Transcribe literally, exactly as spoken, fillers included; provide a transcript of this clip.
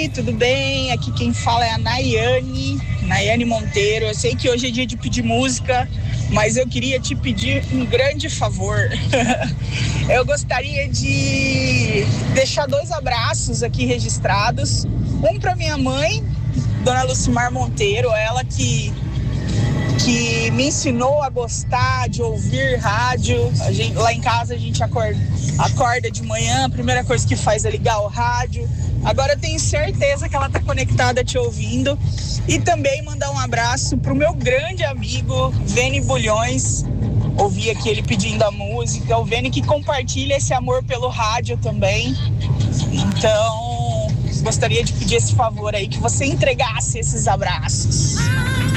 Oi, tudo bem? Aqui quem fala é a Nayane, Nayane Monteiro. Eu sei que hoje é dia de pedir música, mas eu queria te pedir um grande favor. Eu gostaria de deixar dois abraços aqui registrados. Um para minha mãe, Dona Lucimar Monteiro, ela que, que me ensinou a gostar de ouvir rádio. A gente, lá em casa a gente acorda, acorda de manhã, a primeira coisa que faz é ligar o rádio. Agora eu tenho certeza que ela está conectada te ouvindo. E também mandar um abraço para o meu grande amigo, Vene Bulhões. Ouvi aqui ele pedindo a música. O Vene que compartilha esse amor pelo rádio também. Então, gostaria de pedir esse favor aí, que você entregasse esses abraços.